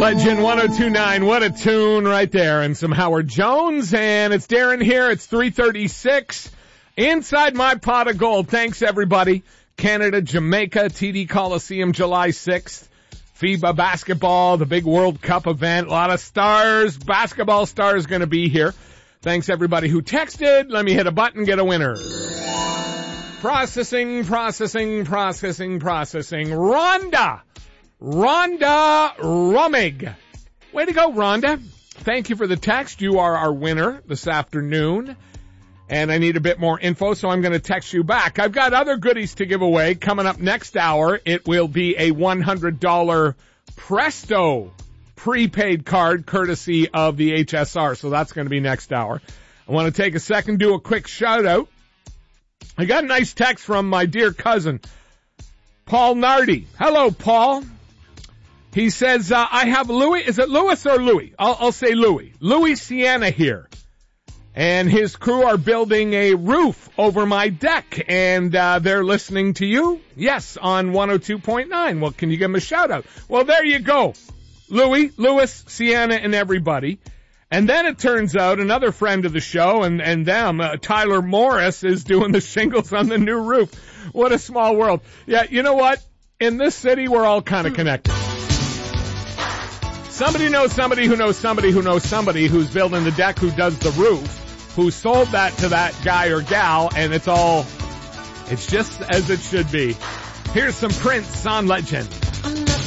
Legend 102.9, what a tune right there, and some Howard Jones, and it's Darren here, it's 3:36, inside my pot of gold. Thanks everybody. Canada, Jamaica, TD Coliseum, July 6th, FIBA basketball, the big World Cup event, a lot of stars, basketball stars gonna be here. Thanks everybody who texted. Let me hit a button, get a winner. Processing. Rhonda Rumig. Way to go, Rhonda. Thank you for the text. You are our winner this afternoon. And I need a bit more info, so I'm going to text you back. I've got other goodies to give away. Coming up next hour, it will be a $100 Presto prepaid card courtesy of the HSR. So that's going to be next hour. I want to take a second, do a quick shout out. I got a nice text from my dear cousin, Paul Nardi. Hello, Paul. He says, I have Louis, is it Louis or Louis? I'll say Louis. Louis Sienna here. And his crew are building a roof over my deck. And, they're listening to you? Yes, on 102.9. Well, can you give him a shout out? Well, there you go. Louis, Sienna, and everybody. And then it turns out another friend of the show and them, Tyler Morris, is doing the shingles on the new roof. What a small world. Yeah, you know what? In this city, we're all kind of connected. Somebody knows somebody who knows somebody who knows somebody who's building the deck, who does the roof, who sold that to that guy or gal, and it's just as it should be. Here's some Prince on Legend.